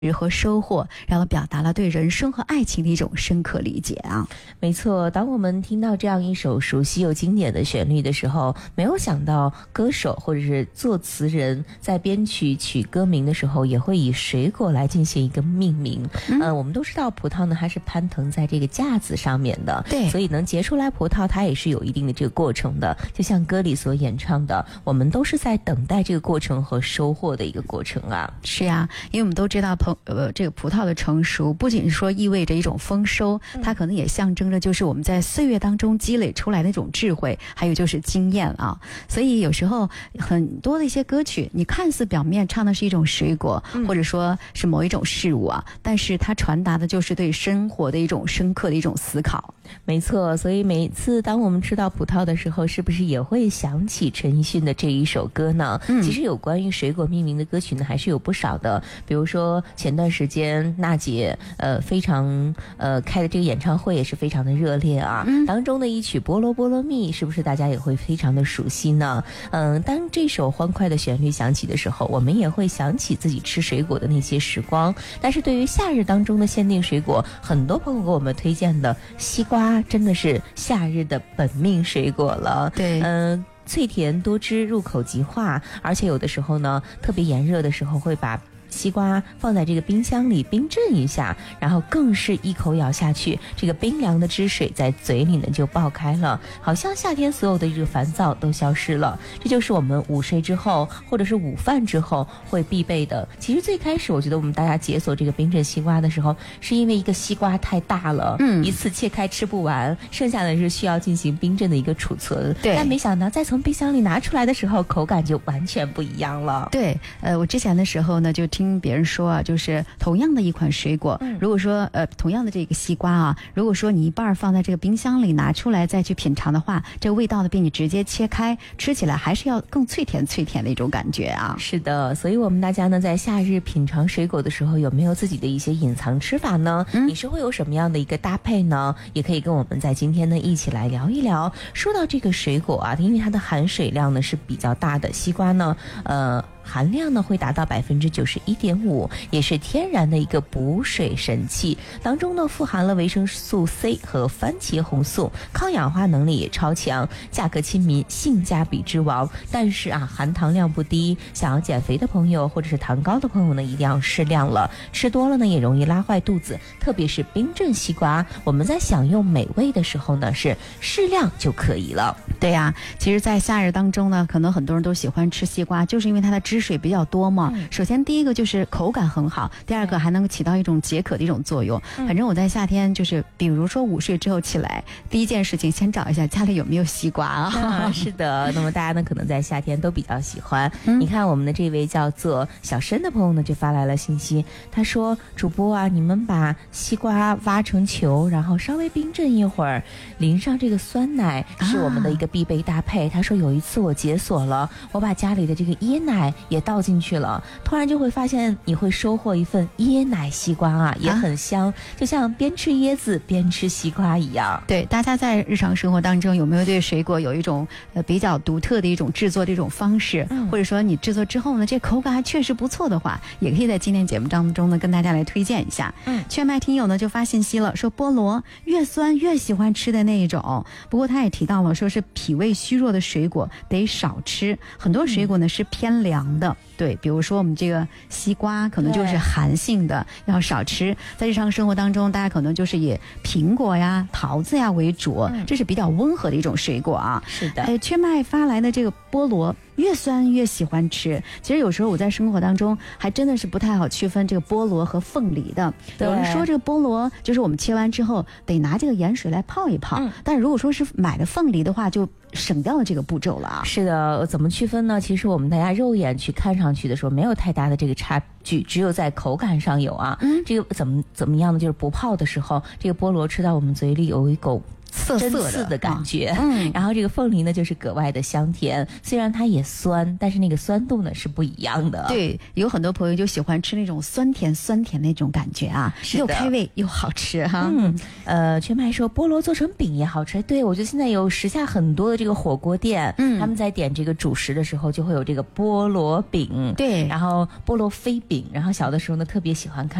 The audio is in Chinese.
和收获，然后表达了对人生和爱情的一种深刻理解啊。 没错，当我们听到这样一首熟悉又经典的旋律的时候，没有想到歌手或者是作词人在编曲取歌名的时候也会以水果来进行一个命名。我们都知道葡萄呢它是攀藤在这个架子上面的， 对， 所以能结出来葡萄它也是有一定的这个过程的，就像歌里所演唱的，我们都是在等待这个过程和收获的一个过程啊。 是呀，因为我们都知道这个葡萄的成熟不仅说意味着一种丰收，它可能也象征着就是我们在岁月当中积累出来的一种智慧，还有就是经验啊。所以有时候很多的一些歌曲，你看似表面唱的是一种水果，或者说是某一种事物啊，但是它传达的就是对生活的一种深刻的一种思考。 没错，所以每次当我们吃到葡萄的时候，是不是也会想起陈奕迅的这一首歌呢？其实有关于水果命名的歌曲呢还是有不少的，比如说前段时间娜姐非常开的这个演唱会也是非常的热烈啊，当中的一曲菠萝菠萝蜜是不是大家也会非常的熟悉呢？当这首欢快的旋律响起的时候，我们也会想起自己吃水果的那些时光。但是对于夏日当中的限定水果，很多朋友给我们推荐的西瓜真的是夏日的本命水果了。 对， 脆甜多汁，入口即化，而且有的时候呢特别炎热的时候会把西瓜放在这个冰箱里冰镇一下，然后更是一口咬下去，这个冰凉的汁水在嘴里呢就爆开了，好像夏天所有的这个烦躁都消失了。这就是我们午睡之后或者是午饭之后会必备的。其实最开始我觉得我们大家解锁这个冰镇西瓜的时候，是因为一个西瓜太大了，一次切开吃不完，剩下的是需要进行冰镇的一个储存。 对， 但没想到再从冰箱里拿出来的时候，口感就完全不一样了。 对，我之前的时候呢就听别人说啊，就是同样的一款水果，如果说同样的这个西瓜啊，如果说你一半放在这个冰箱里拿出来再去品尝的话，这个味道呢比你直接切开吃起来还是要更脆甜脆甜的一种感觉啊。 是的，所以我们大家呢在夏日品尝水果的时候，有没有自己的一些隐藏吃法呢？你是会有什么样的一个搭配呢？也可以跟我们在今天呢一起来聊一聊。说到这个水果啊，因为它的含水量呢是比较大的，西瓜呢含量呢会达到91.5%，也是天然的一个补水神器。当中呢富含了维生素 C 和番茄红素，抗氧化能力也超强，价格亲民，性价比之王。但是啊，含糖量不低，想要减肥的朋友或者是糖高的朋友呢，一定要适量了。吃多了呢也容易拉坏肚子，特别是冰镇西瓜，我们在享用美味的时候呢，是适量就可以了。 对呀，其实在夏日当中呢，可能很多人都喜欢吃西瓜，就是因为它的汁水比较多嘛。首先第一个就是口感很好，第二个还能起到一种解渴的一种作用。反正我在夏天就是比如说午睡之后起来，第一件事情先找一下家里有没有西瓜啊。 是的，那么大家呢可能在夏天都比较喜欢。你看我们的这位叫做小申的朋友呢就发来了信息，他说主播啊，你们把西瓜挖成球，然后稍微冰镇一会儿，淋上这个酸奶是我们的一个必备搭配。他说有一次我解锁了，我把家里的这个椰奶也倒进去了，突然就会发现你会收获一份椰奶西瓜啊，也很香，就像边吃椰子边吃西瓜一样。 对，大家在日常生活当中有没有对水果有一种比较独特的一种制作的一种方式，或者说你制作之后呢，这口感还确实不错的话，也可以在今天节目当中呢跟大家来推荐一下。雀麦听友呢就发信息了，说菠萝越酸越喜欢吃的那一种，不过他也提到了说是脾胃虚弱的水果得少吃，很多水果呢是偏凉的。对，比如说我们这个西瓜可能就是寒性的，要少吃。在日常生活当中，大家可能就是以苹果呀、桃子呀为主，这是比较温和的一种水果啊。 是的。 缺麦发来的这个菠萝越酸越喜欢吃。其实有时候我在生活当中还真的是不太好区分这个菠萝和凤梨的。有人说这个菠萝就是我们切完之后得拿这个盐水来泡一泡，但如果说是买的凤梨的话，就省掉了这个步骤了啊。 是的，怎么区分呢？其实我们大家肉眼去看上去的时候没有太大的这个差距，只有在口感上有啊。这个怎么样呢？就是不泡的时候，这个菠萝吃到我们嘴里有一股涩涩针刺的感觉。 然后这个凤梨呢，就是格外的香甜，虽然它也酸，但是那个酸度呢是不一样的。 对，有很多朋友就喜欢吃那种酸甜那种感觉啊，又开胃又好吃哈。 全麦说菠萝做成饼也好吃，对，我觉得现在有时下很多的这个火锅店，他们在点这个主食的时候就会有这个菠萝饼， 对， 然后菠萝飞饼，然后小的时候呢特别喜欢看